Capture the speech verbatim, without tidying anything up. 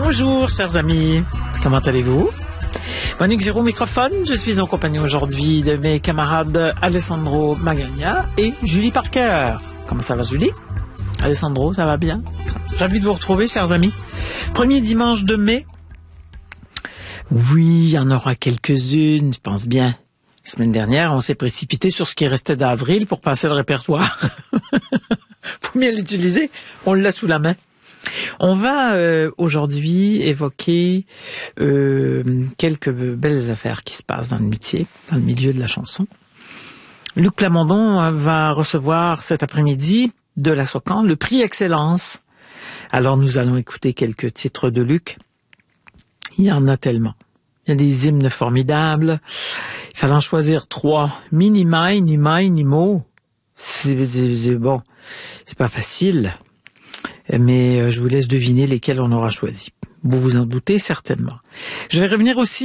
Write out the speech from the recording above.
Bonjour chers amis, comment allez-vous? Monique Giraud au microphone, je suis en compagnie aujourd'hui de mes camarades Alessandro Magagna et Julie Parker. Comment ça va Julie? Alessandro, ça va bien? Ravi de vous retrouver chers amis. Premier dimanche de mai. Oui, il y en aura quelques-unes, je pense bien. La semaine dernière, on s'est précipité sur ce qui restait d'avril pour passer le répertoire. Faut bien l'utiliser, on l'a sous la main. On va euh, aujourd'hui évoquer euh, quelques belles affaires qui se passent dans le métier, dans le milieu de la chanson. Luc Plamondon va recevoir cet après-midi de la Socan le prix Excellence. Alors nous allons écouter quelques titres de Luc. Il y en a tellement. Il y a des hymnes formidables. Il fallait en choisir trois. Mi, ni mai, ni mai, ni mo. C'est, c'est, c'est bon. C'est pas facile. Mais je vous laisse deviner lesquels on aura choisi. Vous vous en doutez certainement. Je vais revenir aussi